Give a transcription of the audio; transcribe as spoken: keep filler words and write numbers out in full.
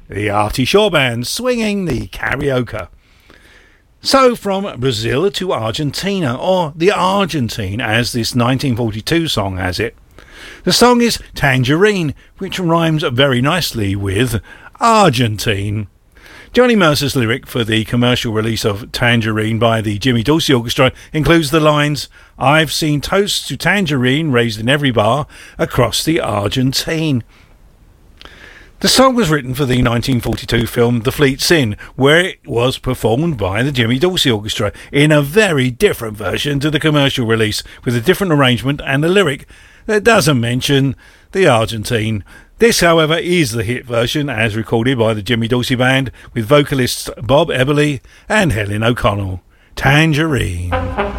the Artie Shaw Band swinging the Carioca. So from Brazil to Argentina, or the Argentine as this nineteen forty-two song has it. The song is Tangerine, which rhymes very nicely with Argentine. Johnny Mercer's lyric for the commercial release of Tangerine by the Jimmy Dorsey Orchestra includes the lines, "I've seen toasts to Tangerine raised in every bar across the Argentine." The song was written for the nineteen forty-two film The Fleet Sin, where it was performed by the Jimmy Dorsey Orchestra in a very different version to the commercial release, with a different arrangement and a lyric that doesn't mention the Argentine. This, however, is the hit version as recorded by the Jimmy Dorsey Band with vocalists Bob Eberly and Helen O'Connell. Tangerine.